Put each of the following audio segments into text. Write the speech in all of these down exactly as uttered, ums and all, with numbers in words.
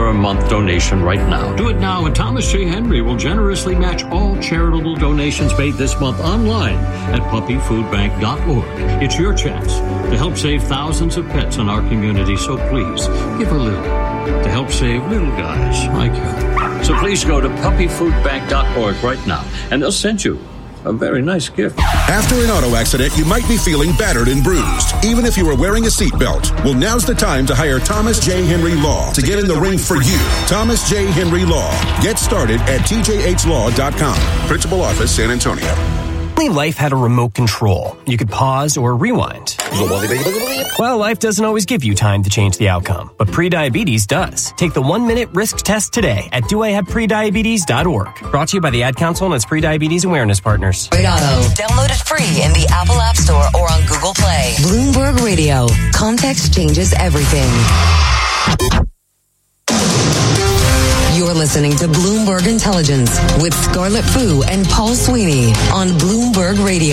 a month donation right now. Do it now, and Thomas J. Henry will generously match all charitable donations made this month online at puppy food bank dot org. It's your chance to help save thousands of pets in our community, so please give a little to help save little guys like you. So please go to puppy food bank dot org right now, and they'll send you a very nice gift. After an auto accident, you might be feeling battered and bruised, even if you were wearing a seatbelt. Well, now's the time to hire Thomas J. Henry Law to get in the ring for you. Thomas J. Henry Law. Get started at T J H law dot com. Principal Office, San Antonio. Life had a remote control. You could pause or rewind. Well, life doesn't always give you time to change the outcome, but prediabetes does. Take the one-minute risk test today at do I have prediabetes dot org. Brought to you by the Ad Council and its prediabetes awareness partners. Radio. Download it free in the Apple App Store or on Google Play. Bloomberg Radio. Context changes everything. You're listening to Bloomberg Intelligence with Scarlett Fu and Paul Sweeney on Bloomberg Radio.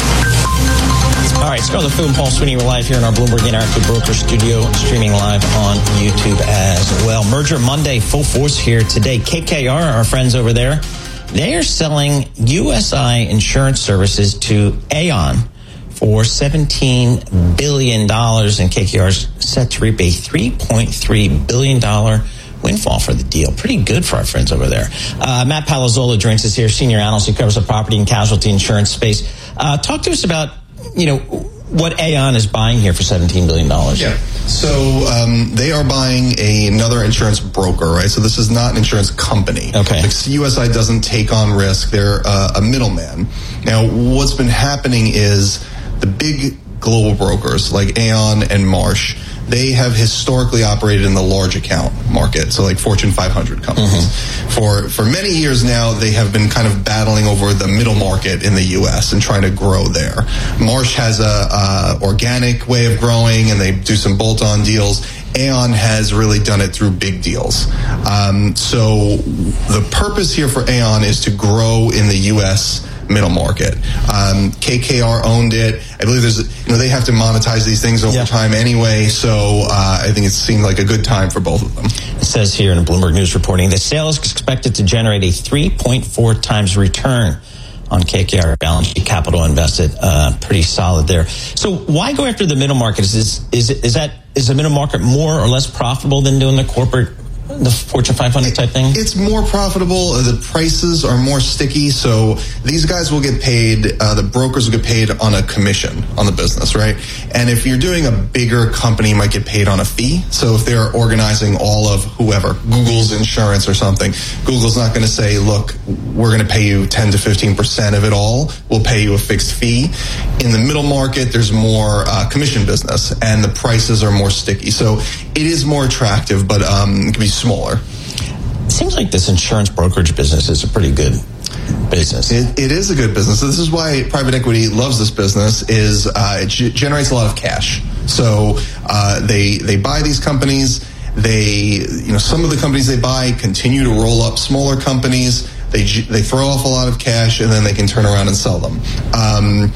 All right, Scarlett Fu and Paul Sweeney, we're live here in our Bloomberg Interactive Broker Studio, streaming live on YouTube as well. Merger Monday, full force here today. K K R, our friends over there, they are selling U S I Insurance Services to Aon for seventeen billion dollars, and K K R is set to reap a three point three billion dollars windfall for the deal. Pretty good for our friends over there. Uh, Matt Palazzola joins us here, senior analyst who covers the property and casualty insurance space. Uh, talk to us about, you know, what Aon is buying here for seventeen billion dollars. Yeah. So um, they are buying a, another insurance broker, right? So this is not an insurance company. Okay. Like U S I doesn't take on risk. They're uh, a middleman. Now, what's been happening is the big global brokers like Aon and Marsh, they have historically operated in the large account market, so like Fortune five hundred companies. Mm-hmm. For for many years now, they have been kind of battling over the middle market in the U S and trying to grow there. Marsh has a, a organic way of growing, and they do some bolt-on deals. Aon has really done it through big deals. Um, so the purpose here for Aon is to grow in the U S middle market. Um, K K R owned it. I believe there's, you know, they have to monetize these things over yeah. time anyway. So uh, I think it seemed like a good time for both of them. It says here in Bloomberg News reporting, the sale is expected to generate a three point four times return on K K R balance sheet capital invested. Uh, pretty solid there. So why go after the middle market? Is this, is is that is the middle market more or less profitable than doing the corporate, the Fortune five hundred type thing? It's more profitable. The prices are more sticky. So these guys will get paid, uh, the brokers will get paid on a commission on the business, right? And if you're doing a bigger company, you might get paid on a fee. So if they're organizing all of whoever, Google's insurance or something, Google's not going to say, look, we're going to pay you ten to fifteen percent of it all. We'll pay you a fixed fee. In the middle market, there's more uh, commission business, and the prices are more sticky. So it is more attractive, but um, it can be smaller. It seems like this insurance brokerage business is a pretty good business. It, it is a good business. So this is why private equity loves this business. Is uh, it g- generates a lot of cash. So uh, they they buy these companies. They you know some of the companies they buy continue to roll up smaller companies. They they throw off a lot of cash, and then they can turn around and sell them. Um,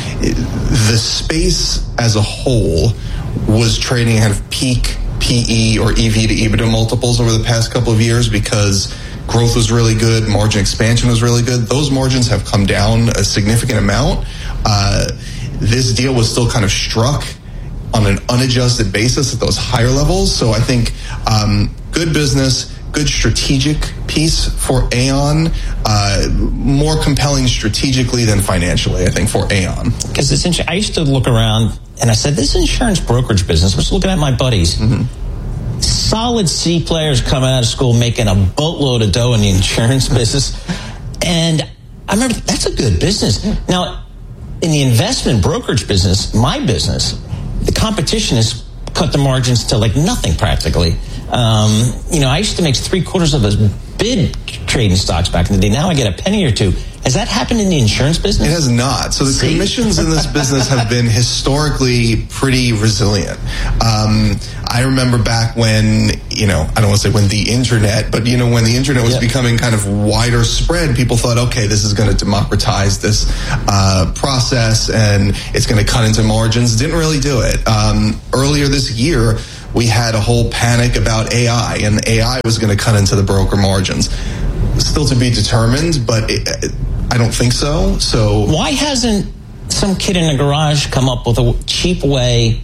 the space as a whole was trading at peak P E or E V to EBITDA multiples over the past couple of years because growth was really good, margin expansion was really good. Those margins have come down a significant amount. Uh, this deal was still kind of struck on an unadjusted basis at those higher levels. So I think um, good business, good strategic piece for Aon, uh, more compelling strategically than financially, I think, for Aon. Because it's interesting. I used to look around and I said, this insurance brokerage business, I was looking at my buddies, mm-hmm. solid C players coming out of school making a boatload of dough in the insurance business. And I remember, that's a good business. Now, in the investment brokerage business, my business, the competition has cut the margins to like nothing practically. Um, you know, I used to make three quarters of a bid trading stocks back in the day. Now I get a penny or two. Has that happened in the insurance business? It has not. So the See? commissions in this business have been historically pretty resilient. Um, I remember back when, you know, I don't want to say when the internet, but, you know, when the internet was yep. becoming kind of wider spread, people thought, okay, this is going to democratize this uh, process and it's going to cut into margins. Didn't really do it. Um, earlier this year, we had a whole panic about A I, and A I was going to cut into the broker margins. Still to be determined, but it, I don't think so. So why hasn't some kid in a garage come up with a cheap way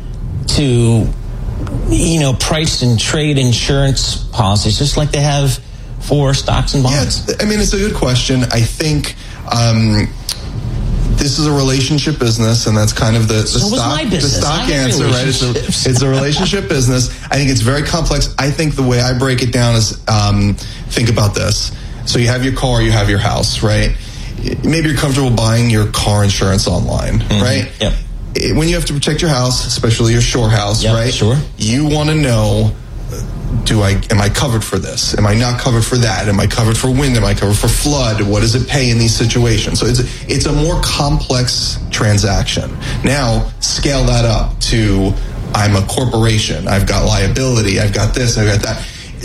to, you know, price and trade insurance policies, just like they have for stocks and bonds? Yeah, I mean, it's a good question. I think um, this is a relationship business, and that's kind of the, the so stock, the stock answer, right? It's a, it's a relationship business. I think it's very complex. I think the way I break it down is um, think about this. So you have your car, you have your house, right? Maybe you're comfortable buying your car insurance online, mm-hmm. right? Yep. When you have to protect your house, especially your shore house, yep, right? Sure. You want to know, do I am I covered for this? Am I not covered for that? Am I covered for wind? Am I covered for flood? What does it pay in these situations? So it's it's a more complex transaction. Now scale that up to I'm a corporation. I've got liability. I've got this. I've got that.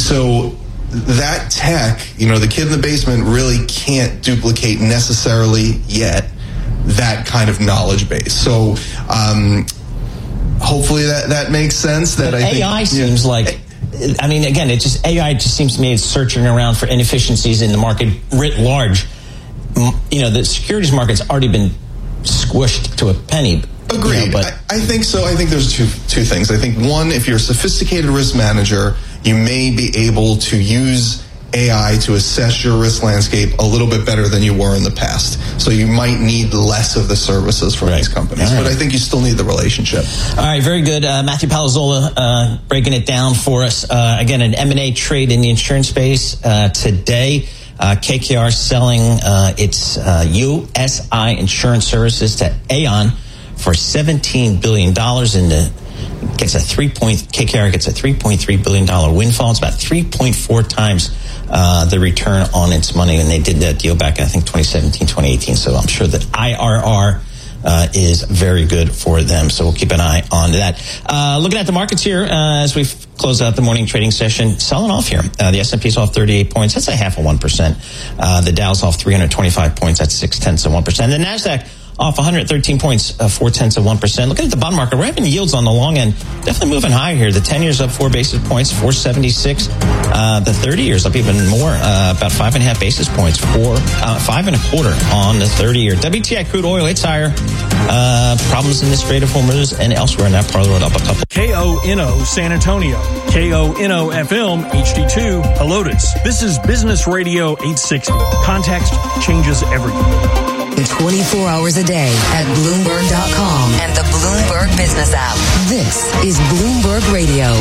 So that tech, you know, the kid in the basement really can't duplicate necessarily yet that kind of knowledge base. So um, hopefully that, that makes sense. That but I think A I seems yeah. like, I mean, again, it just A I just seems to me it's searching around for inefficiencies in the market writ large. You know, the securities market's already been squished to a penny. Agreed. You know, but I, I think so. I think there's two two things. I think one, if you're a sophisticated risk manager, you may be able to use A I to assess your risk landscape a little bit better than you were in the past. So you might need less of the services from right. these companies. Right. But I think you still need the relationship. All right, very good. Uh, Matthew Palazzolo uh, breaking it down for us. Uh, again, an M and A trade in the insurance space uh, today. Uh, K K R selling uh, its uh, U S I Insurance Services to Aon for seventeen billion dollars in the gets a three point K K R gets a three point three billion dollar windfall. It's about three point four times uh, the return on its money, and they did that deal back in I think twenty seventeen, twenty eighteen. So I'm sure that I R R uh, is very good for them. So we'll keep an eye on that. Uh, looking at the markets here uh, as we close out the morning trading session, selling off here. Uh, the S and P's off thirty-eight points. That's a half of one percent. Uh, the Dow's off three hundred twenty-five points. That's six tenths of one percent. The Nasdaq off one hundred thirteen points, uh, four tenths of one percent. Looking at the bond market, we're having yields on the long end definitely moving higher here. The ten years up four basis points, four seventy-six. Uh, the thirty years up even more, uh, about five and a half basis points, four, uh, five and a quarter on the thirty year. W T I crude oil, it's higher. Uh, problems in the Strait of Hormuz and elsewhere in that part of the world up a couple. K O N O San Antonio, K O N O F M H D two Helotes. This is Business Radio eight sixty. Context changes everything. twenty-four hours a day at Bloomberg dot com and the Bloomberg Business app. This is Bloomberg Radio.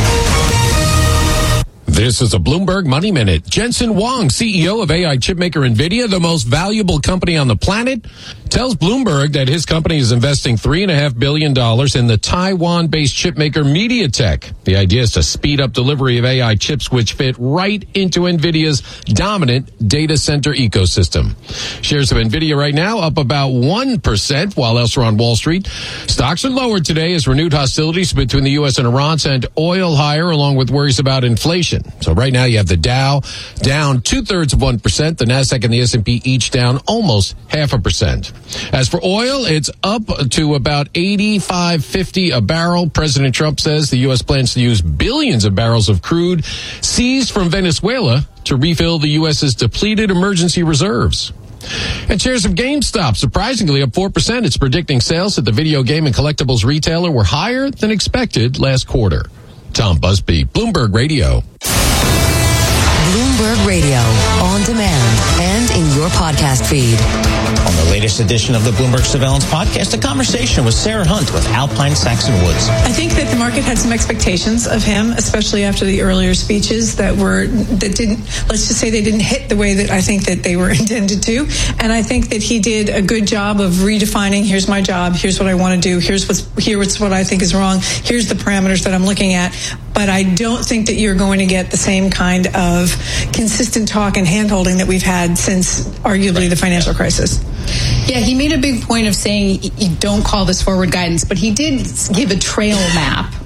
This is a Bloomberg Money Minute. Jensen Huang, C E O of A I chipmaker NVIDIA, the most valuable company on the planet, tells Bloomberg that his company is investing three point five billion dollars in the Taiwan-based chipmaker MediaTek. The idea is to speed up delivery of A I chips, which fit right into NVIDIA's dominant data center ecosystem. Shares of NVIDIA right now up about one percent, while elsewhere on Wall Street, stocks are lower today as renewed hostilities between the U S and Iran send oil higher, along with worries about inflation. So right now you have the Dow down two-thirds of one percent, the Nasdaq and the S and P each down almost half a percent. As for oil, it's up to about eighty-five fifty a barrel. President Trump says the U S plans to use billions of barrels of crude seized from Venezuela to refill the U S's depleted emergency reserves. And shares of GameStop surprisingly up four percent. It's predicting sales at the video game and collectibles retailer were higher than expected last quarter. Tom Busby, Bloomberg Radio. Bloomberg Radio, on demand and in your podcast feed. On the latest edition of the Bloomberg Surveillance Podcast, a conversation with Sarah Hunt with Alpine Saxon Woods. I think that the market had some expectations of him, especially after the earlier speeches that were that didn't. Let's just say they didn't hit the way that I think that they were intended to. And I think that he did a good job of redefining. Here's my job. Here's what I want to do. Here's what's here's what I think is wrong. Here's the parameters that I'm looking at. But I don't think that you're going to get the same kind of consistent talk and handholding that we've had since arguably the financial crisis. Yeah, he made a big point of saying you don't call this forward guidance, but he did give a trail map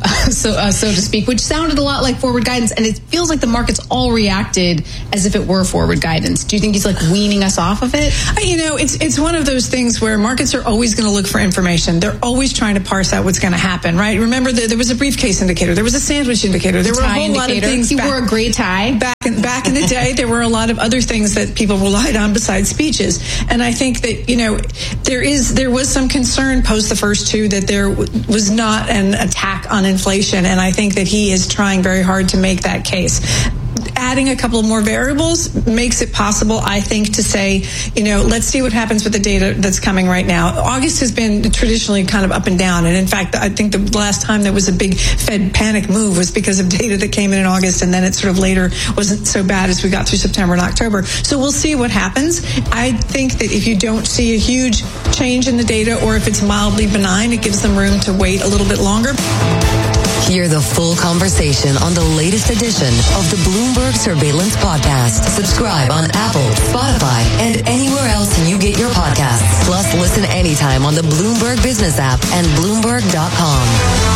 so uh, so to speak, which sounded a lot like forward guidance, and it feels like the market's all reacted as if it were forward guidance. Do you think he's like weaning us off of it? You know, it's it's one of those things where markets are always going to look for information. They're always trying to parse out what's going to happen, right? Remember, the, there was a briefcase indicator, there was a sandwich indicator, there were a whole indicator. lot of things. He back, wore a gray tie. Back in, back in the day, there were a lot of other things that people relied on besides speeches. And I think that, you know, there is there was some concern post the first two that there w- was not an attack on inflation. And I think that he is trying very hard to make that case. Adding a couple of more variables makes it possible, I think, to say, you know, let's see what happens with the data that's coming right now. August has been traditionally kind of up and down. And in fact, I think the last time there was a big Fed panic move was because of data that came in in August. And then it sort of later wasn't so bad as we got through September and October. So we'll see what happens. I think that if you don't see a huge change in the data, or if it's mildly benign, it gives them room to wait a little bit longer. Hear the full conversation on the latest edition of the Bloomberg Surveillance Podcast. Subscribe on Apple, Spotify, and anywhere else you get your podcasts. Plus, listen anytime on the Bloomberg Business app and Bloomberg dot com.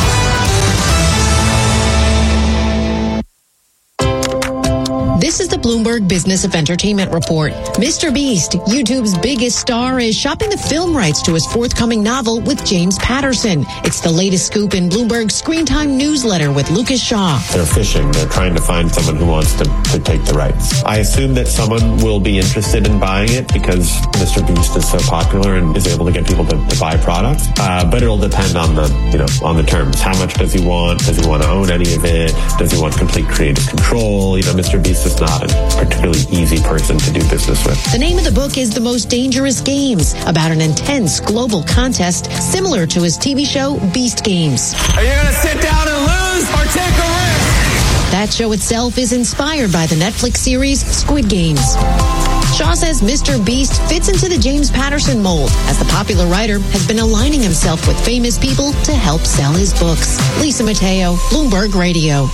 This is the Bloomberg Business of Entertainment Report. Mister Beast, YouTube's biggest star, is shopping the film rights to his forthcoming novel with James Patterson. It's the latest scoop in Bloomberg's Screen Time newsletter with Lucas Shaw. They're fishing. They're trying to find someone who wants to, to take the rights. I assume that someone will be interested in buying it because Mister Beast is so popular and is able to get people to, to buy products. Uh, but it'll depend on the, you know, on the terms. How much does he want? Does he want to own any of it? Does he want complete creative control? You know, Mister Beast is not a particularly easy person to do business with. The name of the book is The Most Dangerous Games, about an intense global contest similar to his T V show Beast Games. Are you going to sit down and lose or take a risk? That show itself is inspired by the Netflix series Squid Games. Shaw says Mister Beast fits into the James Patterson mold, as the popular writer has been aligning himself with famous people to help sell his books. Lisa Mateo, Bloomberg Radio.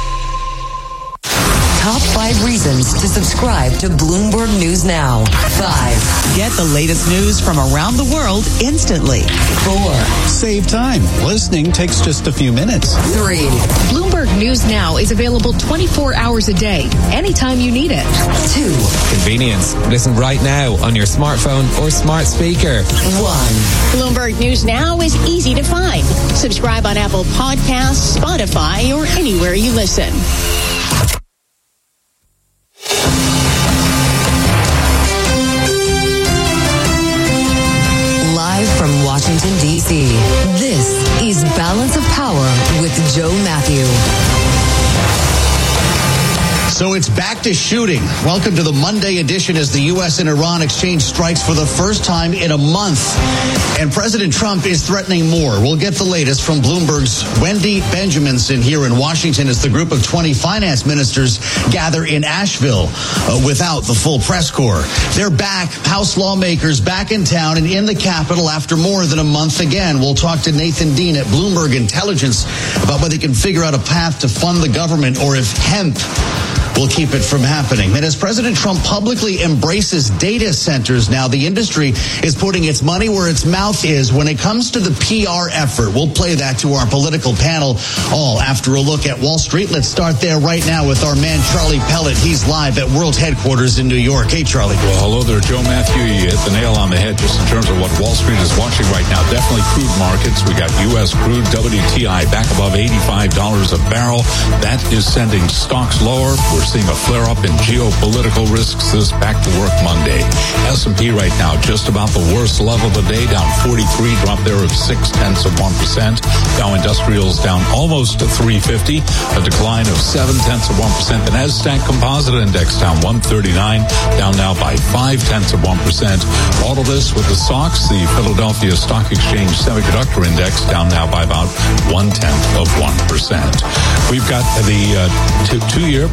Top five reasons to subscribe to Bloomberg News Now. Five. Get the latest news from around the world instantly. Four. Save time. Listening takes just a few minutes. Three. Bloomberg News Now is available twenty-four hours a day, anytime you need it. Two. Convenience. Listen right now on your smartphone or smart speaker. One. Bloomberg News Now is easy to find. Subscribe on Apple Podcasts, Spotify, or anywhere you listen. From Washington, D C, this is Balance of Power with Joe Matthew. So it's back to shooting. Welcome to the Monday edition as the U S and Iran exchange strikes for the first time in a month. And President Trump is threatening more. We'll get the latest from Bloomberg's Wendy Benjaminson here in Washington as the group of twenty finance ministers gather in Asheville uh, without the full press corps. They're back, House lawmakers back in town and in the Capitol after more than a month again. We'll talk to Nathan Dean at Bloomberg Intelligence about whether they can figure out a path to fund the government or if hemp will keep it from happening. And as President Trump publicly embraces data centers now, the industry is putting its money where its mouth is when it comes to the P R effort. We'll play that to our political panel, all after a look at Wall Street. Let's start there right now with our man, Charlie Pellet. He's live at World Headquarters in New York. Hey, Charlie. Well, hello there, Joe Matthew. You hit the nail on the head just in terms of what Wall Street is watching right now. Definitely crude markets. We got U S crude W T I back above eighty-five dollars a barrel. That is sending stocks lower. We're seeing a flare-up in geopolitical risks this back-to-work Monday. S and P right now just about the worst level of the day, down forty-three, drop there of six-tenths of one percent. Dow Industrials down almost to three fifty, a decline of seven-tenths of one percent. The Nasdaq Composite Index down one thirty-nine, down now by five-tenths of one percent. All of this with the S O X, the Philadelphia Stock Exchange Semiconductor Index, down now by about one-tenth of one percent. We've got the uh, two- two-year currently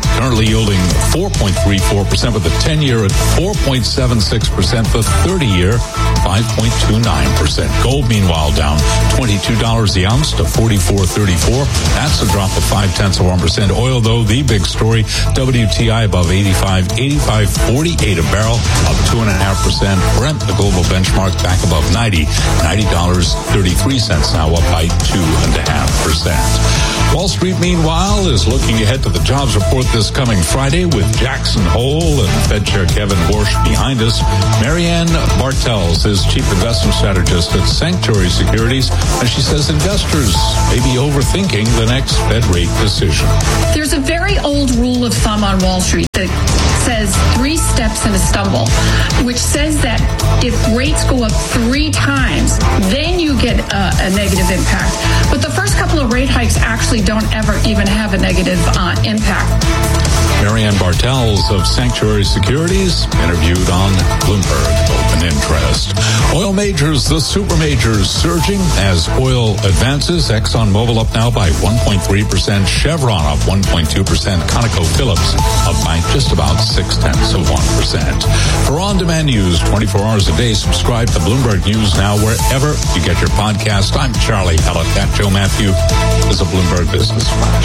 yielding four point three four percent, with the ten-year at four point seven six percent, the thirty-year five point two nine percent. Gold, meanwhile, down twenty-two dollars the ounce to forty-four thirty-four. That's a drop of five-tenths of one percent. Oil, though, the big story, W T I above eighty-five, eighty-five forty-eight a barrel, up two point five percent. Brent, the global benchmark, back above ninety, ninety dollars and thirty-three cents, now up by two point five percent. Wall Street, meanwhile, is looking ahead to the jobs report this coming Friday with Jackson Hole and Fed Chair Kevin Warsh behind us. Marianne Bartels is Chief Investment Strategist at Sanctuary Securities, and she says investors may be overthinking the next Fed rate decision. There's a very old rule of thumb on Wall Street that says three steps and a stumble, which says that if rates go up three times, then you get a, a negative impact. But the first couple of rate hikes actually don't ever even have a negative uh, impact. Marianne Bartels of Sanctuary Securities, interviewed on Bloomberg Open Interest. Oil majors, the super majors, surging as oil advances. ExxonMobil up now by one point three percent. Chevron up one point two percent. ConocoPhillips up by just about six-tenths of one percent. For on-demand news twenty-four hours a day, subscribe to Bloomberg News now wherever you get your podcast. I'm Charlie Pellet. That Joe Matthew is a Bloomberg Business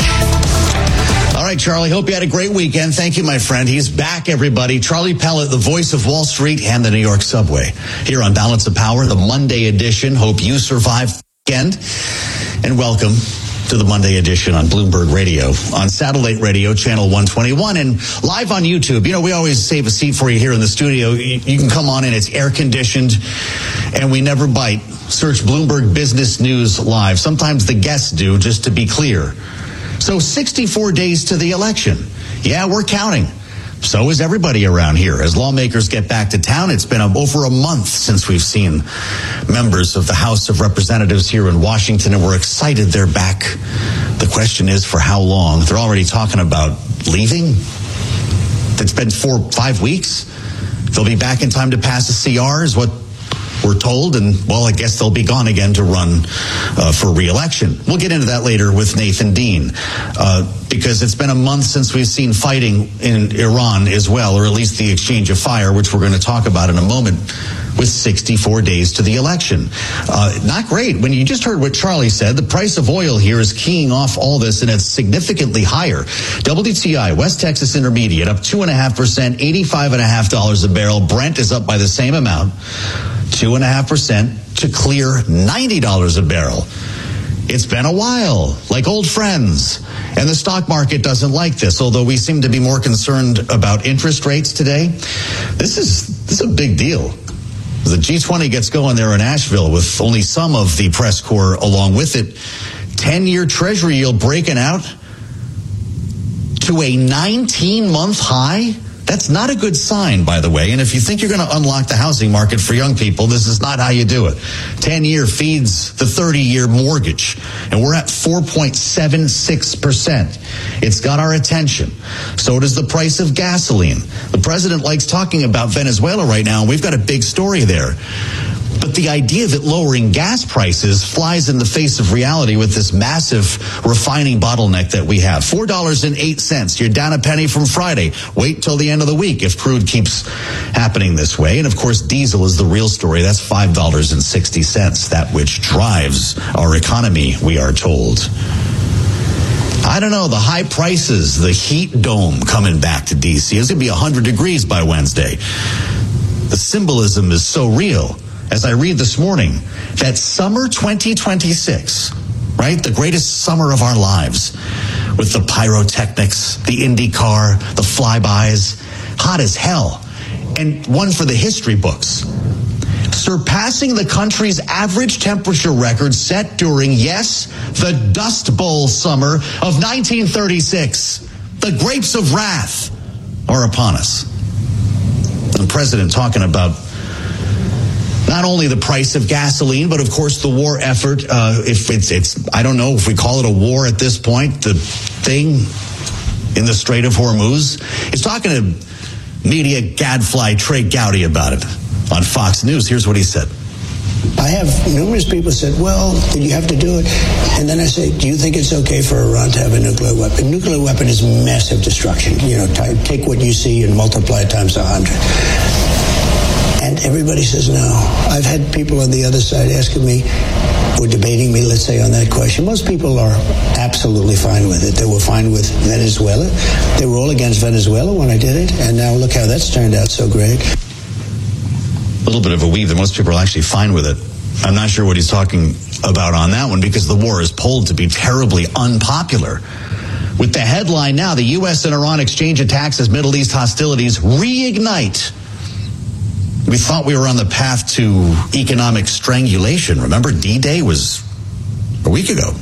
Flash. All right, Charlie, hope you had a great weekend. Thank you, my friend. He's back, everybody. Charlie Pellet, the voice of Wall Street and the New York subway. Here on Balance of Power, the Monday edition. Hope you survive the weekend. And welcome to the Monday edition on Bloomberg Radio, on satellite radio, channel one twenty-one, and live on YouTube. You know, we always save a seat for you here in the studio. You can come on in. It's air-conditioned, and we never bite. Search Bloomberg Business News Live. Sometimes the guests do, just to be clear. So sixty-four days to the election. Yeah, we're counting. So is everybody around here. As lawmakers get back to town, it's been over a month since we've seen members of the House of Representatives here in Washington, and we're excited they're back. The question is, for how long? They're already talking about leaving. It's been four, five weeks. They'll be back in time to pass a C R, is what we're told, and, well, I guess they'll be gone again to run uh, for re-election. We'll get into that later with Nathan Dean, uh, because it's been a month since we've seen fighting in Iran as well, or at least the exchange of fire, which we're going to talk about in a moment, with sixty-four days to the election. Uh, not great. When you just heard what Charlie said, the price of oil here is keying off all this, and it's significantly higher. W T I, West Texas Intermediate, up two point five percent, eighty-five point five dollars a barrel. Brent is up by the same amount, two point five percent to clear ninety dollars a barrel. It's been a while, like old friends. And the stock market doesn't like this, although we seem to be more concerned about interest rates today. This is, this is a big deal. The G twenty gets going there in Asheville with only some of the press corps along with it. ten-year Treasury yield breaking out to a nineteen-month high. That's not a good sign, by the way. And if you think you're going to unlock the housing market for young people, this is not how you do it. ten-year feeds the thirty-year mortgage, and we're at four point seven six percent. It's got our attention. So does the price of gasoline. The president likes talking about Venezuela right now, and we've got a big story there. But the idea that lowering gas prices flies in the face of reality with this massive refining bottleneck that we have. four dollars and eight cents. You're down a penny from Friday. Wait till the end of the week if crude keeps happening this way. And, of course, diesel is the real story. That's five dollars and sixty cents, that which drives our economy, we are told. I don't know, the high prices, the heat dome coming back to D C. It's going to be one hundred degrees by Wednesday. The symbolism is so real. As I read this morning, that summer twenty twenty-six, right, the greatest summer of our lives, with the pyrotechnics, the IndyCar, the flybys, hot as hell, and one for the history books, surpassing the country's average temperature record set during, yes, the Dust Bowl summer of nineteen thirty-six. The grapes of wrath are upon us. The president talking about not only the price of gasoline, but of course the war effort. Uh, if it's, it's, I don't know if we call it a war at this point, the thing in the Strait of Hormuz. He's talking to media gadfly Trey Gowdy about it on Fox News. Here's what he said. I have numerous people said, well, did you have to do it? And then I say, do you think it's okay for Iran to have a nuclear weapon? A nuclear weapon is massive destruction. You know, t- take what you see and multiply it times a hundred. And everybody says no. I've had people on the other side asking me, or debating me, let's say, on that question. Most people are absolutely fine with it. They were fine with Venezuela. They were all against Venezuela when I did it. And now look how that's turned out so great. A little bit of a weave that most people are actually fine with it. I'm not sure what he's talking about on that one, because the war is polled to be terribly unpopular. With the headline now, the U S and Iran exchange attacks as Middle East hostilities reignite. We thought we were on the path to economic strangulation. Remember, D-Day was a week ago.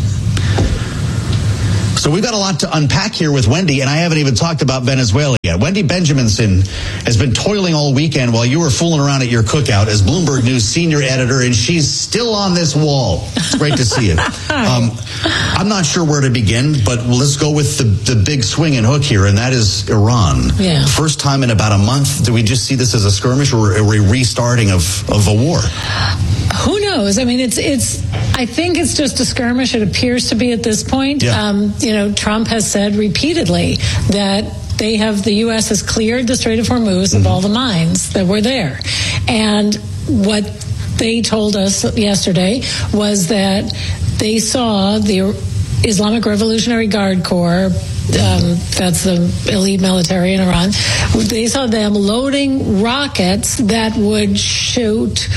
So we've got a lot to unpack here with Wendy, and I haven't even talked about Venezuela yet. Wendy Benjaminson has been toiling all weekend while you were fooling around at your cookout as Bloomberg News senior editor, and she's still on this wall. It's great to see you. Um, I'm not sure where to begin, but let's go with the, the big swing and hook here, and that is Iran. Yeah. First time in about a month, do we just see this as a skirmish, or are we restarting of, of a war? Who knows? I mean, it's it's. I think it's just a skirmish. It appears to be at this point. Yeah. Um, you know, Trump has said repeatedly that they have the U S has cleared the Strait of Hormuz mm-hmm. of all the mines that were there, and what they told us yesterday was that they saw the Islamic Revolutionary Guard Corps. Um, that's the elite military in Iran. They saw them loading rockets that would shoot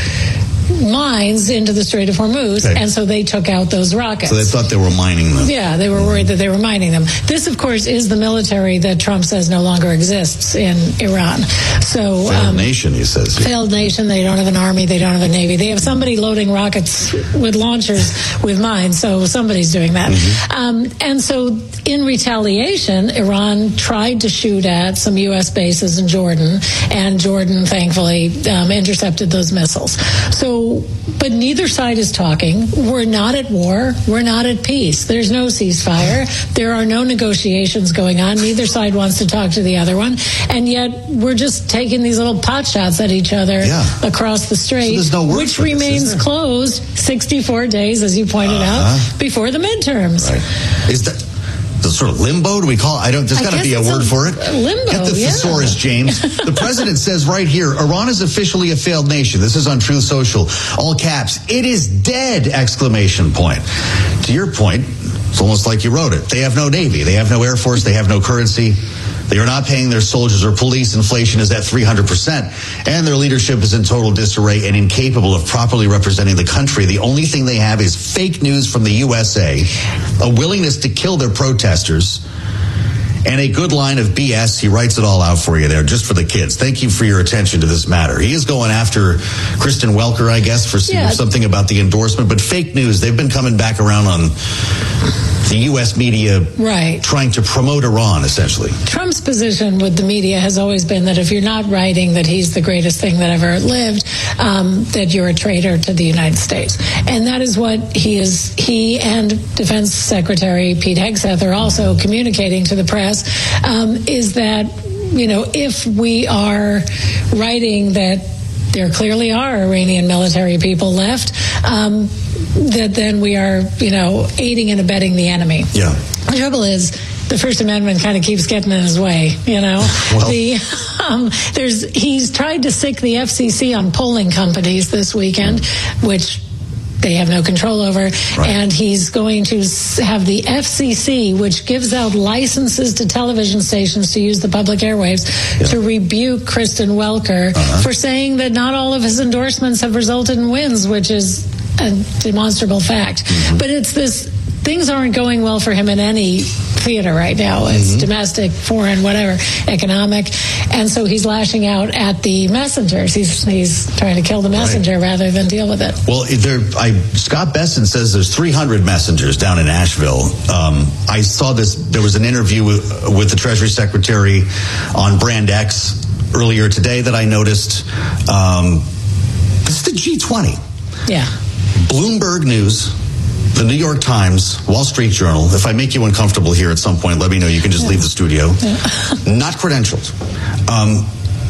mines into the Strait of Hormuz, okay. and so they took out those rockets. So they thought they were mining them. Yeah, they were worried that they were mining them. This, of course, is the military that Trump says no longer exists in Iran. So failed um, nation, he says. Failed nation. They don't have an army. They don't have a navy. They have somebody loading rockets with launchers with mines. So somebody's doing that. Mm-hmm. Um, and so, in retaliation, Iran tried to shoot at some U S bases in Jordan, and Jordan, thankfully, um, intercepted those missiles. So. But neither side is talking. We're not at war. We're not at peace. There's no ceasefire. There are no negotiations going on. Neither side wants to talk to the other one. And yet we're just taking these little pot shots at each other yeah. across the strait, so no which remains this, closed sixty-four days, as you pointed uh-huh. out, before the midterms. Right. Is that the sort of limbo, do we call it? I don't, there's got to be a word a for it. Limbo, Get the yeah. thesaurus, James. The president says right here, Iran is officially a failed nation. This is on Truth Social. All caps. It is dead, exclamation point. To your point, it's almost like you wrote it. They have no navy. They have no air force. They have no currency. They are not paying their soldiers or police. Inflation is at three hundred percent. And their leadership is in total disarray and incapable of properly representing the country. The only thing they have is fake news from the U S A, a willingness to kill their protesters, and a good line of B S. He writes it all out for you there, just for the kids. Thank you for your attention to this matter. He is going after Kristen Welker, I guess, for yeah. something about the endorsement. But fake news, they've been coming back around on the U S media right. trying to promote Iran, essentially. Trump's position with the media has always been that if you're not writing that he's the greatest thing that ever lived, um, that you're a traitor to the United States. And that is what he is. He and Defense Secretary Pete Hegseth are also communicating to the press, um, is that, you know, if we are writing that there clearly are Iranian military people left, um, that then we are, you know, aiding and abetting the enemy. Yeah. The trouble is, the First Amendment kind of keeps getting in his way, you know. Well. The um, there's he's tried to sick the F C C on polling companies this weekend, mm. which they have no control over, right. and he's going to have the F C C, which gives out licenses to television stations to use the public airwaves, yeah. to rebuke Kristen Welker uh-huh. for saying that not all of his endorsements have resulted in wins, which is a demonstrable fact. Mm-hmm. But it's this, things aren't going well for him in any theater right now. It's mm-hmm. domestic, foreign, whatever, economic. And so he's lashing out at the messengers. He's he's trying to kill the messenger right. rather than deal with it. Well, there, I, Scott Besson says there's three hundred messengers down in Asheville. Um, I saw this, there was an interview with, with the Treasury Secretary on Brand X earlier today that I noticed. Um, it's the G twenty. Yeah. Bloomberg News, the New York Times, Wall Street Journal. If I make you uncomfortable here at some point, let me know. You can just yeah. leave the studio. Yeah. Not credentialed. Um,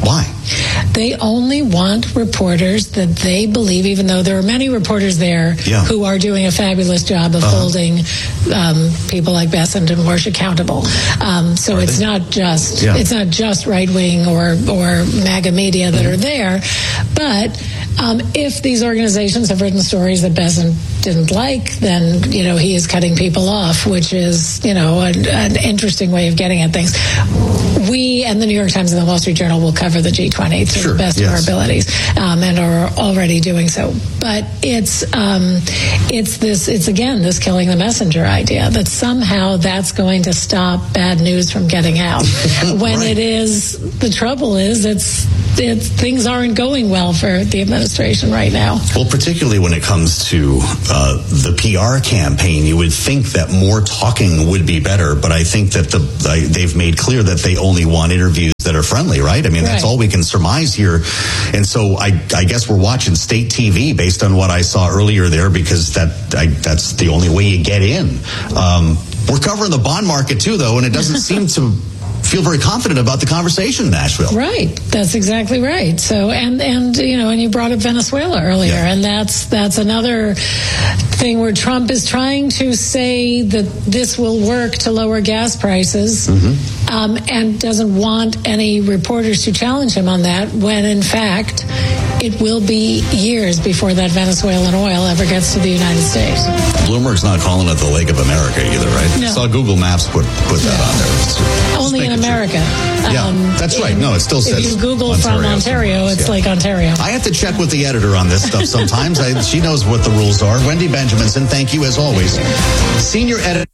Why? They only want reporters that they believe, even though there are many reporters there yeah. who are doing a fabulous job of uh-huh. holding um, people like Bessent and Warsh accountable. Um, so are it's they? not just yeah. it's not just right wing or or MAGA media that mm-hmm. are there, but um, if these organizations have written stories that Bessent didn't like, then you know he is cutting people off, which is you know an, an interesting way of getting at things. We and the New York Times and the Wall Street Journal will cover the G twenty to sure, the best yes. of our abilities, um, and are already doing so. But it's um, it's this it's again this killing the messenger idea that somehow that's going to stop bad news from getting out. when right. it is, the trouble is it's, it's things aren't going well for the administration right now. Well, particularly when it comes to uh, the P R campaign, you would think that more talking would be better. But I think that the they've made clear that they only want interviews that are friendly, right? I mean, right. that's all we can surmise here. And so I, I guess we're watching state T V based on what I saw earlier there, because that I, that's the only way you get in. Um, we're covering the bond market too, though, and it doesn't seem to feel very confident about the conversation in Nashville. Right. That's exactly right. So, and, and, you know, and you brought up Venezuela earlier, yeah. and that's, that's another thing where Trump is trying to say that this will work to lower gas prices, mm-hmm. um, and doesn't want any reporters to challenge him on that, when in fact it will be years before that Venezuelan oil ever gets to the United States. Bloomberg's not calling it the Lake of America either, right? No. I saw Google Maps put, put that yeah. on there. It's, Only in America. Yeah, um, that's right. No, it still says if you Google Ontario from Ontario, it's yeah. like Ontario. I have to check with the editor on this stuff sometimes. I, she knows what the rules are. Wendy Benjaminson, thank you as always. Senior editor.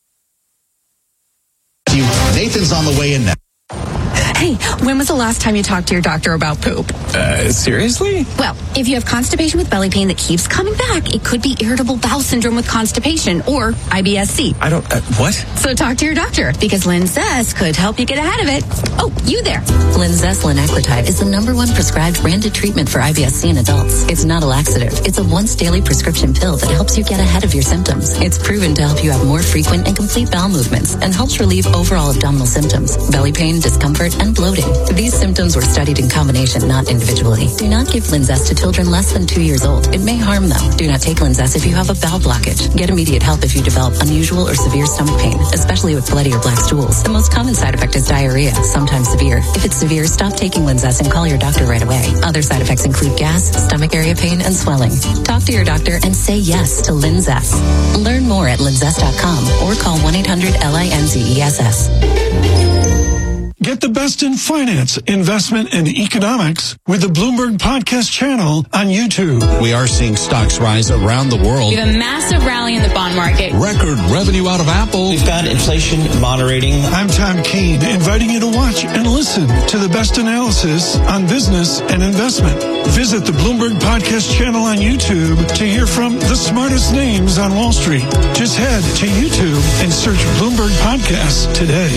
Nathan's on the way in now. Hey, when was the last time you talked to your doctor about poop? Uh, seriously? Well, if you have constipation with belly pain that keeps coming back, it could be irritable bowel syndrome with constipation, or I B S C. I don't, uh, what? So talk to your doctor, because Linzess could help you get ahead of it. Oh, you there. Linzess linaclotide is the number one prescribed branded treatment for I B S C in adults. It's not a laxative. It's a once daily prescription pill that helps you get ahead of your symptoms. It's proven to help you have more frequent and complete bowel movements, and helps relieve overall abdominal symptoms, belly pain, discomfort, and bloating. These symptoms were studied in combination, not individually. Do not give Linzess to children less than two years old. It may harm them. Do not take Linzess if you have a bowel blockage. Get immediate help if you develop unusual or severe stomach pain, especially with bloody or black stools. The most common side effect is diarrhea, sometimes severe. If it's severe, stop taking Linzess and call your doctor right away. Other side effects include gas, stomach area pain, and swelling. Talk to your doctor and say yes to Linzess. Learn more at linzess dot com or call one eight hundred L I N Z E S S. Get the best in finance, investment, and economics with the Bloomberg Podcast channel on YouTube. We are seeing stocks rise around the world. We have a massive rally in the bond market. Record revenue out of Apple. We've got inflation moderating. I'm Tom Keene, inviting you to watch and listen to the best analysis on business and investment. Visit the Bloomberg Podcast channel on YouTube to hear from the smartest names on Wall Street. Just head to YouTube and search Bloomberg Podcasts today.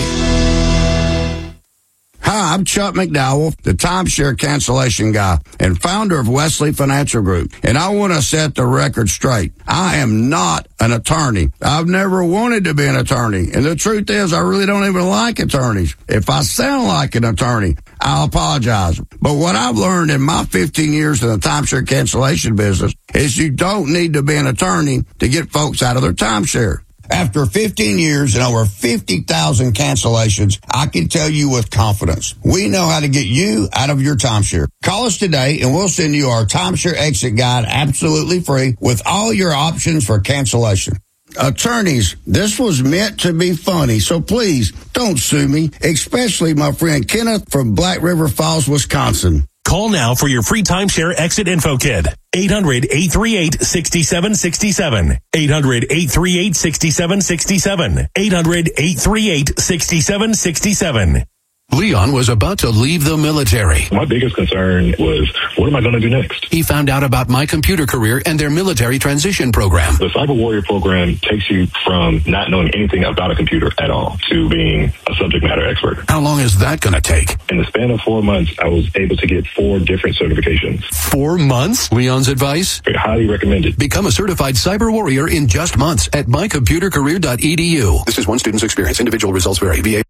Hi, I'm Chuck McDowell, the timeshare cancellation guy and founder of Wesley Financial Group. And I want to set the record straight. I am not an attorney. I've never wanted to be an attorney. And the truth is, I really don't even like attorneys. If I sound like an attorney, I'll apologize. But what I've learned in my fifteen years in the timeshare cancellation business is you don't need to be an attorney to get folks out of their timeshare. After fifteen years and over fifty thousand cancellations, I can tell you with confidence, we know how to get you out of your timeshare. Call us today and we'll send you our timeshare exit guide absolutely free with all your options for cancellation. Attorneys, this was meant to be funny, so please don't sue me, especially my friend Kenneth from Black River Falls, Wisconsin. Call now for your free timeshare exit info kit. eight hundred, eight three eight, six seven six seven. eight hundred, eight three eight, six seven six seven. eight hundred, eight three eight, six seven six seven. Leon was about to leave the military. My biggest concern was, what am I going to do next? He found out about My Computer Career and their military transition program. The Cyber Warrior program takes you from not knowing anything about a computer at all to being a subject matter expert. How long is that going to take? In the span of four months, I was able to get four different certifications. Four months? Leon's advice? I highly recommend it. Become a certified Cyber Warrior in just months at my computer career dot e d u. This is one student's experience. Individual results vary. V A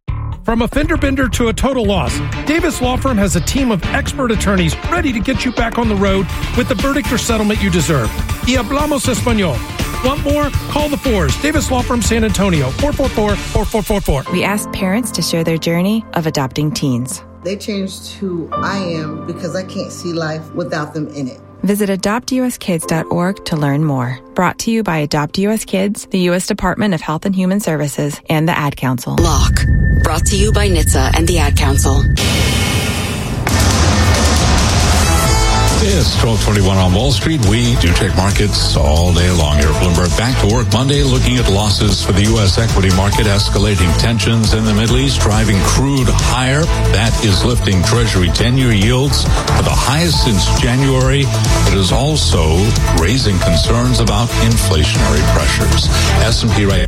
From a fender bender to a total loss, Davis Law Firm has a team of expert attorneys ready to get you back on the road with the verdict or settlement you deserve. Y hablamos español. Want more? Call the Fours. Davis Law Firm San Antonio, four four four, four four four four. We asked parents to share their journey of adopting teens. They changed who I am because I can't see life without them in it. Visit adopt u s kids dot org to learn more. Brought to you by Adopt U S Kids, the U S Department of Health and Human Services, and the Ad Council. Lock. Brought to you by N H T S A and the Ad Council. It's twelve twenty-one on Wall Street. We do check markets all day long here at Bloomberg. Back to work Monday, looking at losses for the U S equity market, escalating tensions in the Middle East, driving crude higher. That is lifting Treasury ten-year yields to the highest since January. It is also raising concerns about inflationary pressures. S and P right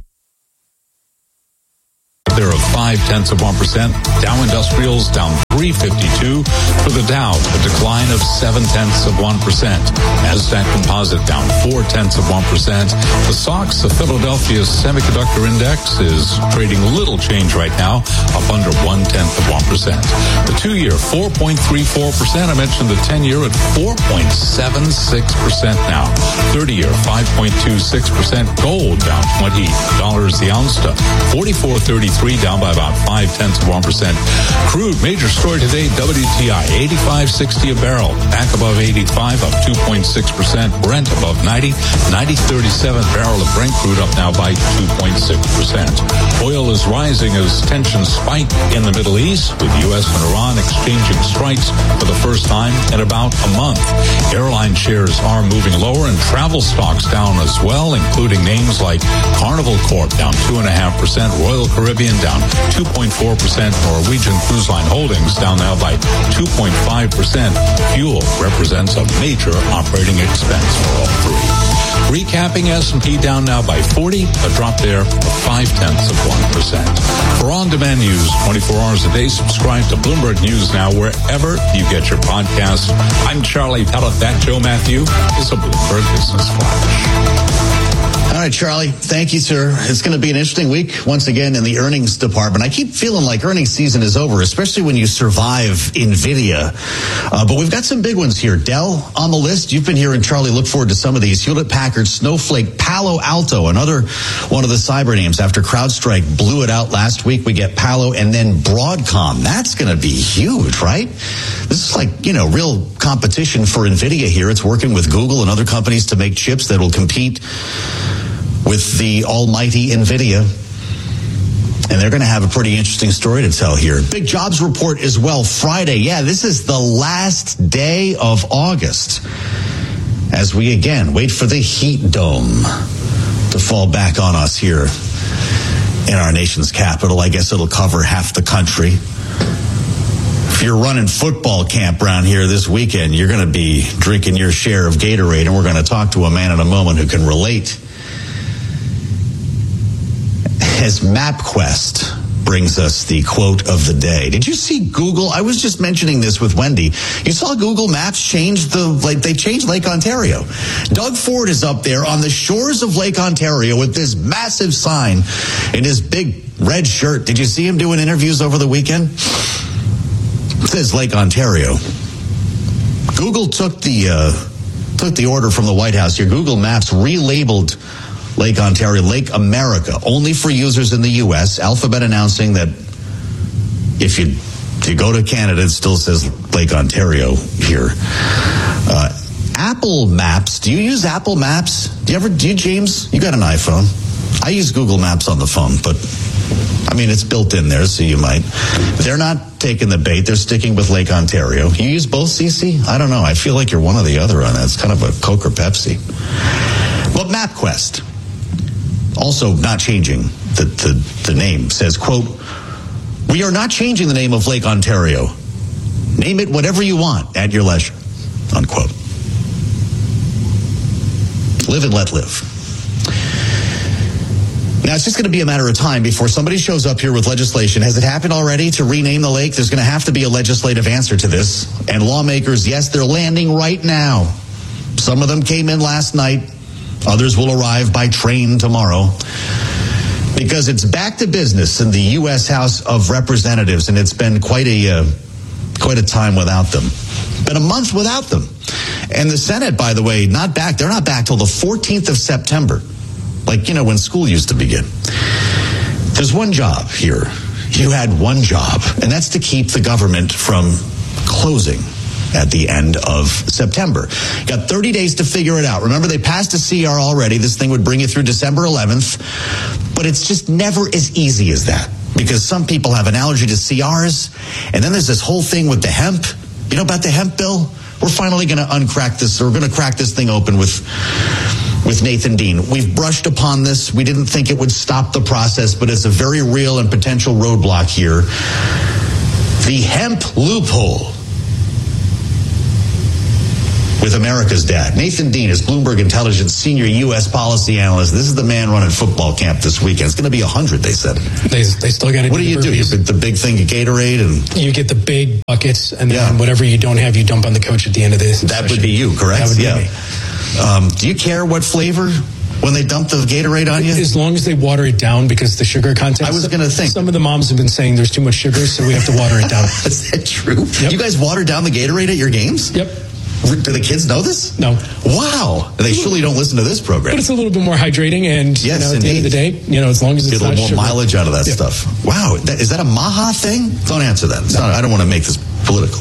there of five tenths of one percent. Dow Industrials down three fifty-two. For the Dow, a decline of seven tenths of one percent. Nasdaq Composite down four tenths of one percent. The S O X, the Philadelphia Semiconductor Index, is trading little change right now, up under one tenth of one percent. The two-year four point three four percent. I mentioned the ten-year at four point seven six percent now. thirty-year five point two six percent. Gold down twenty dollars the ounce to forty-four thirty-three, down by about five tenths of one percent. Crude, major story today, W T I, eighty-five sixty a barrel, back above eighty-five, up two point six percent. Brent above ninety, ninety thirty-seven barrel of Brent crude up now by two point six percent. Oil is rising as tensions spike in the Middle East, with U S and Iran exchanging strikes for the first time in about a month. Airline shares are moving lower and travel stocks down as well, including names like Carnival Corp down two point five percent, Royal Caribbean down two point four percent, Norwegian Cruise Line Holdings down now by two point five percent. Fuel represents a major operating expense for all three. Recapping, S and P down now by forty, a drop there of five tenths of one percent. For on-demand news twenty-four hours a day, subscribe to Bloomberg News Now wherever you get your podcasts. I'm Charlie Pellet. That Joe Matthew is a Bloomberg Business Flash. All right, Charlie. Thank you, sir. It's going to be an interesting week once again in the earnings department. I keep feeling like earnings season is over, especially when you survive NVIDIA. Uh, but we've got some big ones here. Dell on the list. You've been hearing Charlie look forward to some of these. Hewlett-Packard, Snowflake, Palo Alto, another one of the cyber names. After CrowdStrike blew it out last week, we get Palo and then Broadcom. That's going to be huge, right? This is like, you know, real competition for NVIDIA here. It's working with Google and other companies to make chips that will compete with the almighty NVIDIA. And they're going to have a pretty interesting story to tell here. Big jobs report as well Friday. Yeah, this is the last day of August as we again wait for the heat dome to fall back on us here in our nation's capital. I guess it'll cover half the country. If you're running football camp around here this weekend, you're going to be drinking your share of Gatorade, and we're going to talk to a man in a moment who can relate. As MapQuest brings us the quote of the day. Did you see Google? I was just mentioning this with Wendy. You saw Google Maps change the, like they changed Lake Ontario. Doug Ford is up there on the shores of Lake Ontario with this massive sign in his big red shirt. Did you see him doing interviews over the weekend? It says Lake Ontario. Google took the, uh, took the order from the White House here. Google Maps relabeled Lake Ontario, Lake America, only for users in the U S. Alphabet announcing that if you, if you go to Canada, it still says Lake Ontario here. Uh, Apple Maps, do you use Apple Maps? Do you ever, do you, James? You got an iPhone. I use Google Maps on the phone, but I mean, it's built in there, so you might. They're not taking the bait. They're sticking with Lake Ontario. You use both, Cece? I don't know. I feel like you're one or the other on that. It's kind of a Coke or Pepsi. But MapQuest, also not changing the, the, the name, says, quote, "We are not changing the name of Lake Ontario. Name it whatever you want at your leisure," unquote. Live and let live. Now, it's just going to be a matter of time before somebody shows up here with legislation. Has it happened already to rename the lake? There's going to have to be a legislative answer to this. And lawmakers, yes, they're landing right now. Some of them came in last night. Others will arrive by train tomorrow. because it's back to business in the U S House of Representatives, and it's been quite a uh, quite a time without them. Been a month without them. And the Senate, by the way, not back. They're not back till the fourteenth of September, like, you know, when school used to begin. There's one job here. You had one job, and that's to keep the government from closing at the end of September. You got thirty days to figure it out. Remember, they passed a C R already. This thing would bring you through December eleventh, but it's just never as easy as that, because some people have an allergy to C Rs, and then there's this whole thing with the hemp. You know about the hemp bill? We're finally going to uncrack this. We're going to crack this thing open with with Nathan Dean. We've brushed upon this. We didn't think it would stop the process, but it's a very real and potential roadblock here. The hemp loophole with America's dad. Nathan Dean is Bloomberg Intelligence senior U S policy analyst. This is the man running football camp this weekend. It's going to be one hundred, they said. They, they still got to do What do you do? You get the big thing, you Gatorade, and you get the big buckets, and then yeah. whatever you don't have, you dump on the coach at the end of this. That would be you, correct? That would yeah. be me. Um, do you care what flavor when they dump the Gatorade on you? As long as they water it down, because the sugar content. I was going to think. Some of the moms have been saying there's too much sugar, so we have to water it down. Is that true? Yep. You guys water down the Gatorade at your games? Yep. Do the kids know this? No. Wow. They surely don't listen to this program. But it's a little bit more hydrating, and yes, you know, at indeed. the end of the day, you know, as long as it's get a not little more sugar. mileage out of that yeah. stuff. Wow. That, is that a Maha thing? Don't answer that. It's not, I don't want to make this political.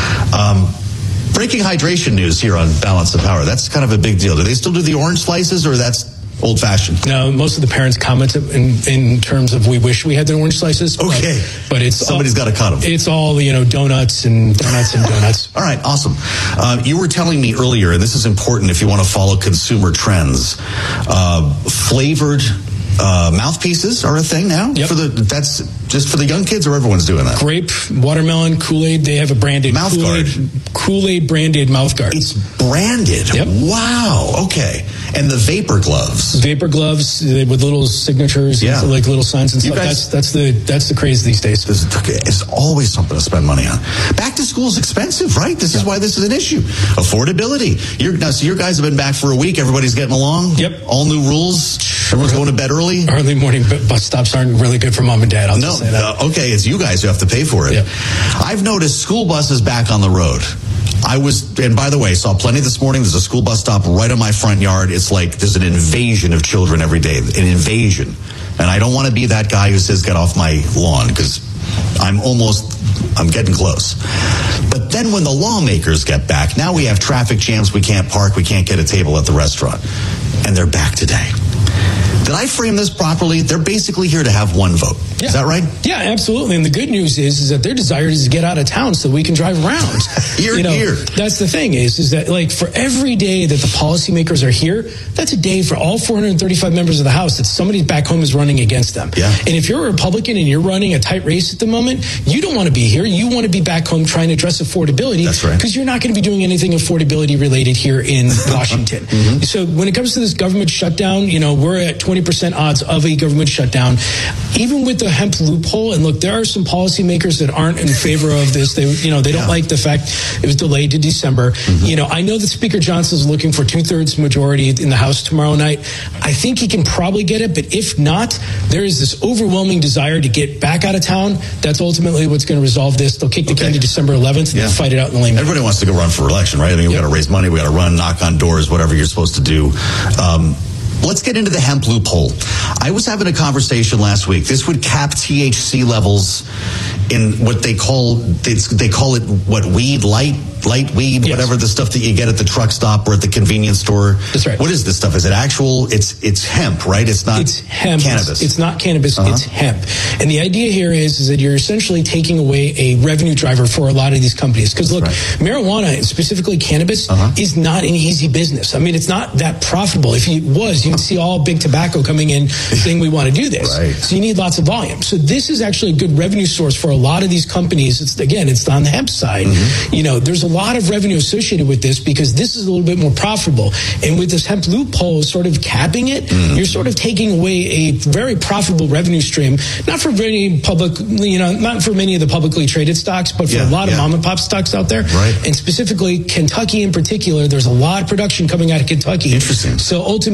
Um, breaking hydration news here on Balance of Power. That's kind of a big deal. Do they still do the orange slices, or that's old-fashioned? No, most of the parents comment in in terms of we wish we had the orange slices. Okay. But, but it's somebody's got to cut them. It's all, you know, donuts and donuts and donuts. All right, awesome. Uh, you were telling me earlier, and this is important if you want to follow consumer trends, uh, flavored uh, mouthpieces are a thing now? Yep. For the, that's just for the young kids, or everyone's doing that? Grape, watermelon, Kool-Aid, they have a branded mouth Kool-Aid, guard. Kool-Aid branded mouth guard. It's branded? Yep. Wow, okay. And the vapor gloves. Vapor gloves uh, with little signatures, yeah. and, like little signs and You stuff. guys, that's that's the that's the craze these days. This, it's always something to spend money on. Back to school is expensive, right? This yeah. is why this is an issue. Affordability. You're, now, so your guys have been back for a week. Everybody's getting along? Yep. All new rules? Everyone's going to bed early? Early morning bus stops aren't really good for mom and dad. I'll no, just say that. Uh, okay, it's you guys who have to pay for it. Yep. I've noticed school buses back on the road. I was, and by the way, saw plenty this morning. There's a school bus stop right on my front yard. It's like there's an invasion of children every day, an invasion. And I don't want to be that guy who says, get off my lawn, because I'm almost, I'm getting close. But then when the lawmakers get back, now we have traffic jams. We can't park. We can't get a table at the restaurant. And they're back today. Did I frame this properly? They're basically here to have one vote. Yeah. Is that right? Yeah, absolutely. And the good news is, is that their desire is to get out of town so we can drive around. Here, you know, here. That's the thing is, is that like for every day that the policymakers are here, that's a day for all four hundred thirty-five members of the House that somebody back home is running against them. Yeah. And if you're a Republican and you're running a tight race at the moment, you don't want to be here. You want to be back home trying to address affordability. That's right. Because you're not going to be doing anything affordability related here in Washington. Mm-hmm. So when it comes to this government shutdown, you know, we're at twenty percent odds of a government shutdown. Even with the hemp loophole, and look, there are some policymakers that aren't in favor of this. They, you know, they don't yeah. like the fact it was delayed to December. Mm-hmm. You know, I know that Speaker Johnson is looking for two-thirds majority in the House tomorrow night. I think he can probably get it, but if not, there is this overwhelming desire to get back out of town. That's ultimately what's going to resolve this. They'll kick the okay. can to December eleventh and yeah. then fight it out in the lane. Everybody wants to go run for election, right? I mean, we yep. got to raise money, we got to run, knock on doors, whatever you're supposed to do. Um, Let's get into the hemp loophole. I was having a conversation last week. This would cap T H C levels in what they call it's, they call it what weed light light weed yes. whatever the stuff that you get at the truck stop or at the convenience store. That's right. What is this stuff? Is it actual? It's it's hemp, right? It's not it's hemp. Cannabis. It's not cannabis. Uh-huh. It's hemp. And the idea here is, is that you're essentially taking away a revenue driver for a lot of these companies. Because look, right. marijuana, specifically cannabis, uh-huh. is not an easy business. I mean, it's not that profitable. If it was, you'd see all big tobacco coming in saying we want to do this. Right. So you need lots of volume. So this is actually a good revenue source for a lot of these companies. It's again, it's on the hemp side. Mm-hmm. You know, there's a lot of revenue associated with this because this is a little bit more profitable. And with this hemp loophole sort of capping it, mm. you're sort of taking away a very profitable revenue stream, not for very public, you know, not for many of the publicly traded stocks, but for yeah, a lot yeah. of mom and pop stocks out there. Right. And specifically Kentucky in particular, there's a lot of production coming out of Kentucky. Interesting. So ultimately there's